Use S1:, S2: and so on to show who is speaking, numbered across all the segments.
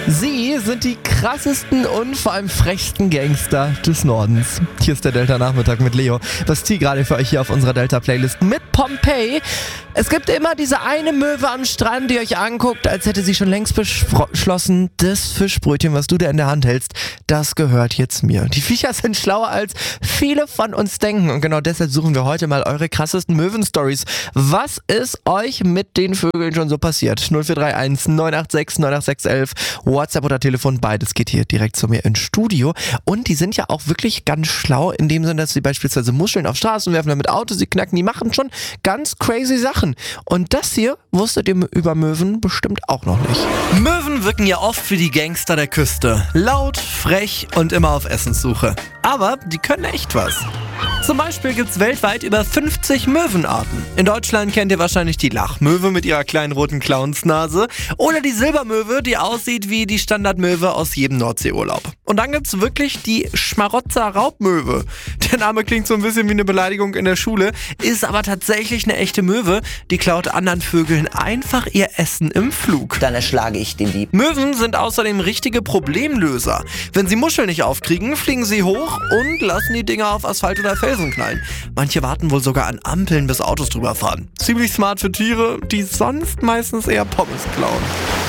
S1: Sie sind die krassesten und vor allem frechsten Gangster des Nordens. Hier ist der Delta-Nachmittag mit Leo. Was zieht gerade für euch hier auf unserer Delta-Playlist mit Pompeii? Es gibt immer diese eine Möwe am Strand, die euch anguckt, als hätte sie schon längst beschlossen, das Fischbrötchen, was du da in der Hand hältst, das gehört jetzt mir. Die Viecher sind schlauer, als viele von uns denken. Und genau deshalb suchen wir heute mal eure krassesten Möwen-Stories. Was ist euch mit den Vögeln schon so passiert? 0431 986 98611, WhatsApp oder Telefon, beides geht hier direkt zu mir ins Studio. Und die sind ja auch wirklich ganz schlau, in dem Sinne, dass sie beispielsweise Muscheln auf Straßen werfen, damit Autos sie knacken. Die machen schon ganz crazy Sachen. Und das hier wusstet ihr über Möwen bestimmt auch noch nicht.
S2: Möwen wirken ja oft wie die Gangster der Küste. Laut, frech und immer auf Essenssuche. Aber die können echt was. Zum Beispiel gibt es weltweit über 50 Möwenarten. In Deutschland kennt ihr wahrscheinlich die Lachmöwe mit ihrer kleinen roten Clownsnase oder die Silbermöwe, die aussieht wie die Standardmöwe aus jedem Nordseeurlaub. Und dann gibt es wirklich die Schmarotzer-Raubmöwe. Der Name klingt so ein bisschen wie eine Beleidigung in der Schule, ist aber tatsächlich eine echte Möwe, die klaut anderen Vögeln einfach ihr Essen im Flug.
S3: Dann erschlage ich den Dieb.
S2: Möwen sind außerdem richtige Problemlöser. Wenn sie Muscheln nicht aufkriegen, fliegen sie hoch und lassen die Dinger auf Asphalt oder Felsen knallen. Manche warten wohl sogar an Ampeln, bis Autos drüber fahren. Ziemlich smart für Tiere, die sonst meistens eher Pommes klauen.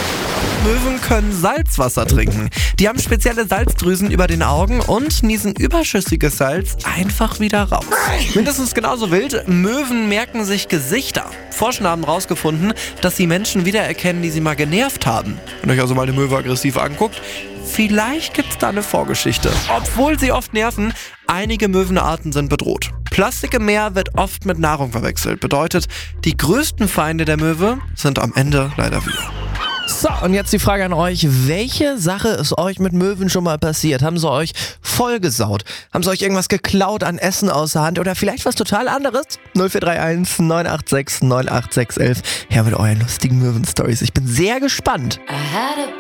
S2: Möwen können Salzwasser trinken. Die haben spezielle Salzdrüsen über den Augen und niesen überschüssiges Salz einfach wieder raus. Mindestens genauso wild, Möwen merken sich Gesichter. Forscher haben herausgefunden, dass sie Menschen wiedererkennen, die sie mal genervt haben. Wenn euch also mal eine Möwe aggressiv anguckt, vielleicht gibt's da eine Vorgeschichte. Obwohl sie oft nerven, einige Möwenarten sind bedroht. Plastik im Meer wird oft mit Nahrung verwechselt. Bedeutet, die größten Feinde der Möwe sind am Ende leider wir.
S1: So, und jetzt die Frage an euch. Welche Sache ist euch mit Möwen schon mal passiert? Haben sie euch vollgesaut? Haben sie euch irgendwas geklaut an Essen aus der Hand? Oder vielleicht was total anderes? 0431 986 98611. Her mit euren lustigen Möwen-Stories. Ich bin sehr gespannt.
S4: I had a